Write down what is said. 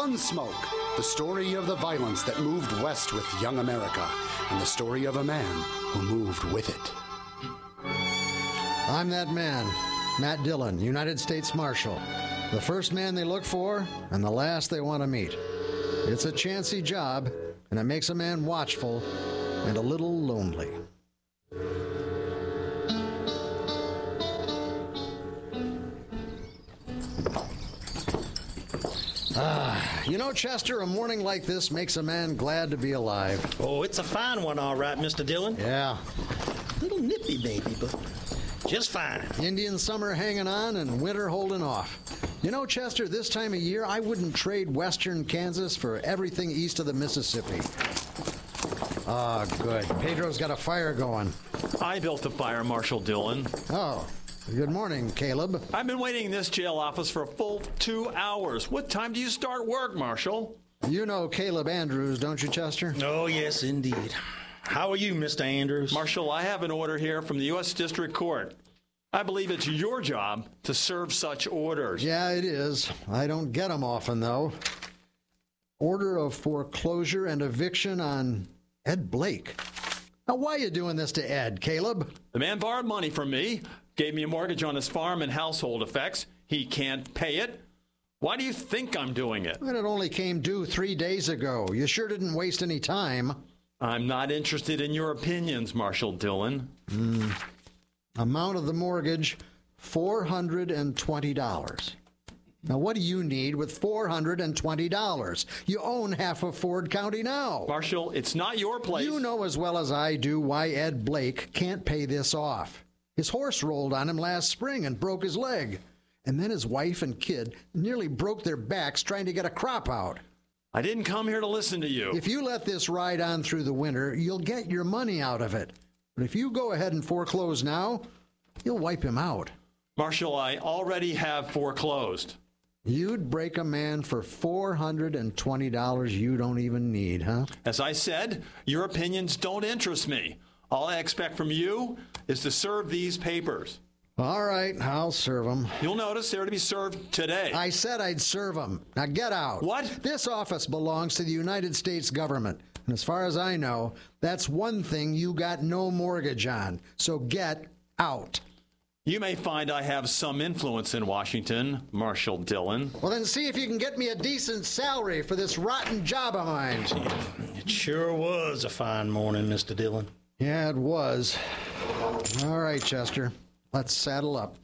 Gunsmoke, the story of the violence that moved west with young America, and the story of a man who moved with it. I'm that man, Matt Dillon, United States Marshal. The first man they look for, and the last they want to meet. It's a chancy job, and it makes a man watchful and a little lonely. You know, Chester, a morning like this makes a man glad to be alive. Oh, it's a fine one, all right, Mr. Dillon. Yeah. A little nippy, baby, but just fine. Indian summer hanging on and winter holding off. You know, Chester, this time of year, I wouldn't trade western Kansas for everything east of the Mississippi. Ah, good. Pedro's got a fire going. I built the fire, Marshal Dillon. Oh, good morning, Caleb. I've been waiting in this jail office for a full 2 hours. What time do you start work, Marshal? You know Caleb Andrews, don't you, Chester? Oh, yes, indeed. How are you, Mr. Andrews? Marshal, I have an order here from the U.S. District Court. I believe it's your job to serve such orders. Yeah, it is. I don't get them often, though. Order of foreclosure and eviction on Ed Blake. Now, why are you doing this to Ed, Caleb? The man borrowed money from me, gave me a mortgage on his farm and household effects. He can't pay it. Why do you think I'm doing it? Well, it only came due 3 days ago. You sure didn't waste any time. I'm not interested in your opinions, Marshal Dillon. Amount of the mortgage, $420. Now, what do you need with $420? You own half of Ford County now. Marshal, it's not your place. You know as well as I do why Ed Blake can't pay this off. His horse rolled on him last spring and broke his leg. And then his wife and kid nearly broke their backs trying to get a crop out. I didn't come here to listen to you. If you let this ride on through the winter, you'll get your money out of it. But if you go ahead and foreclose now, you'll wipe him out. Marshal, I already have foreclosed. You'd break a man for $420 you don't even need, huh? As I said, your opinions don't interest me. All I expect from you is to serve these papers. All right, I'll serve them. You'll notice they're to be served today. I said I'd serve them. Now get out. What? This office belongs to the United States government. And as far as I know, that's one thing you got no mortgage on. So get out. You may find I have some influence in Washington, Marshal Dillon. Well, then see if you can get me a decent salary for this rotten job of mine. It sure was a fine morning, Mr. Dillon. Yeah, it was. All right, Chester. Let's saddle up.